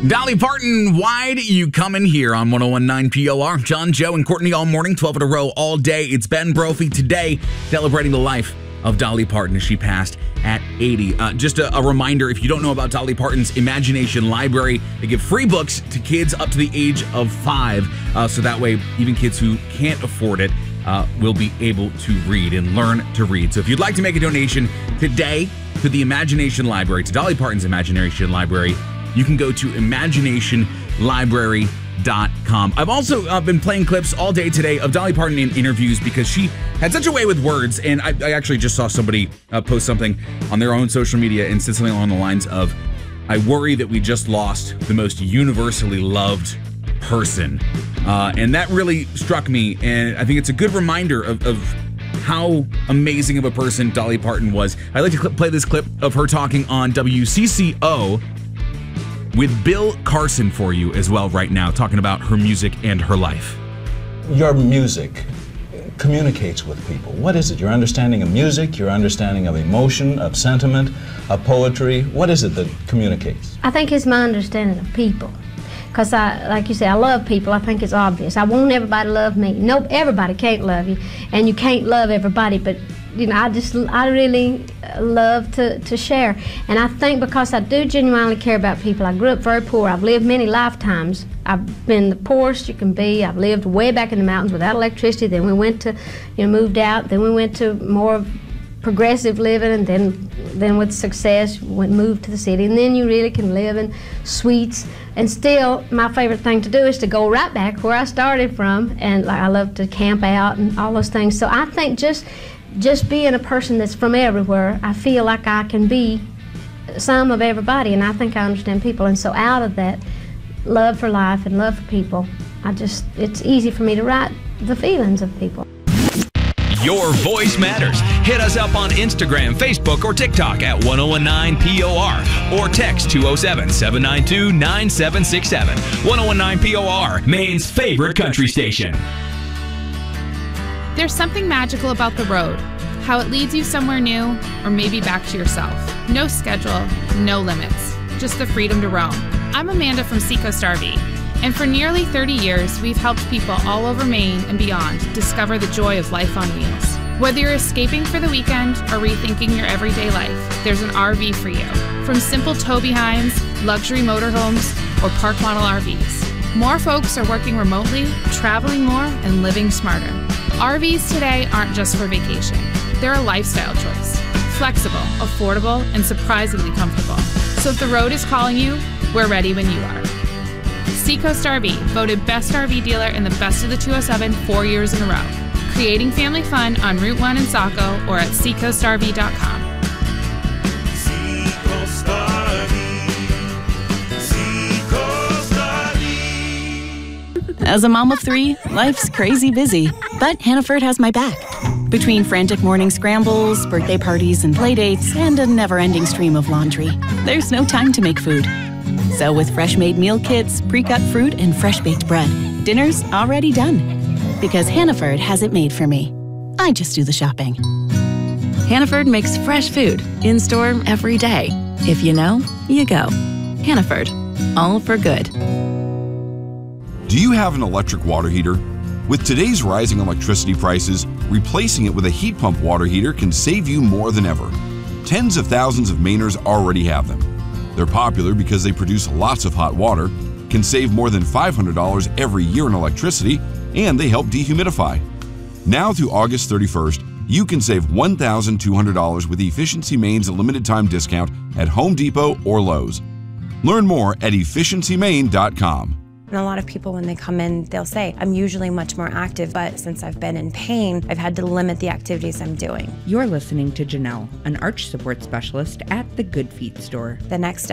Dolly Parton, why do you come in here on 101.9 POR? John, Joe, and Courtney all morning, 12 in a row all day. It's Ben Brophy today celebrating the life of Dolly Parton as she passed at 80. Just a reminder, if you don't know about Dolly Parton's Imagination Library, they give free books to kids up to the age of 5. So that way, even kids who can't afford it will be able to read and learn to read. So if you'd like to make a donation today to the Imagination Library, to Dolly Parton's Imagination Library, you can go to imaginationlibrary.com. I've also been playing clips all day today of Dolly Parton in interviews because she had such a way with words. And I actually just saw somebody post something on their own social media and said something along the lines of, I worry that we just lost the most universally loved person. And that really struck me. And I think it's a good reminder of how amazing of a person Dolly Parton was. I'd like to play this clip of her talking on WCCO with Bill Carson for you as well right now, talking about her music and her life. Your music communicates with people. What is it? Your understanding of music, your understanding of emotion, of sentiment, of poetry. What is it that communicates? I think it's my understanding of people. Because like you say, I love people. I think it's obvious. I want everybody to love me. No, everybody can't love you, and you can't love everybody, but you know, I really love to share. And I think because I do genuinely care about people. I grew up very poor. I've lived many lifetimes. I've been the poorest you can be. I've lived way back in the mountains without electricity. Then we went to, moved out. Then we went to more progressive living, and then with success, moved to the city. And then you really can live in suites. And still, my favorite thing to do is to go right back where I started from. And I love to camp out and all those things. So I think just being a person that's from everywhere, I feel like I can be some of everybody, and I think I understand people. And so out of that love for life and love for people, it's easy for me to write the feelings of people. Your voice matters. Hit us up on Instagram, Facebook, or TikTok at 1019 POR or text 207-792-9767. 1019 POR, Maine's favorite country station. There's something magical about the road, how it leads you somewhere new or maybe back to yourself. No schedule, no limits, just the freedom to roam. I'm Amanda from Seacoast RV, and for nearly 30 years, we've helped people all over Maine and beyond discover the joy of life on wheels. Whether you're escaping for the weekend or rethinking your everyday life, there's an RV for you. From simple tow-behinds, luxury motorhomes, or park model RVs. More folks are working remotely, traveling more, and living smarter. RVs today aren't just for vacation. They're a lifestyle choice. Flexible, affordable, and surprisingly comfortable. So if the road is calling you, we're ready when you are. Seacoast RV, voted Best RV Dealer in the Best of the 207 4 years in a row. Creating family fun on Route 1 in Saco or at seacoastrv.com. Seacoast RV. Seacoast RV. As a mom of 3, life's crazy busy, but Hannaford has my back. Between frantic morning scrambles, birthday parties, and playdates, and a never-ending stream of laundry, there's no time to make food. So with fresh-made meal kits, pre-cut fruit, and fresh-baked bread, dinner's already done. Because Hannaford has it made for me. I just do the shopping. Hannaford makes fresh food, in-store every day. If you know, you go. Hannaford, all for good. Do you have an electric water heater? With today's rising electricity prices, replacing it with a heat pump water heater can save you more than ever. Tens of thousands of Mainers already have them. They're popular because they produce lots of hot water, can save more than $500 every year in electricity, and they help dehumidify. Now through August 31st, you can save $1,200 with Efficiency Maine's limited time discount at Home Depot or Lowe's. Learn more at efficiencymaine.com. And a lot of people, when they come in, they'll say, I'm usually much more active, but since I've been in pain, I've had to limit the activities I'm doing. You're listening to Janelle, an arch support specialist at the Good Feet store. The next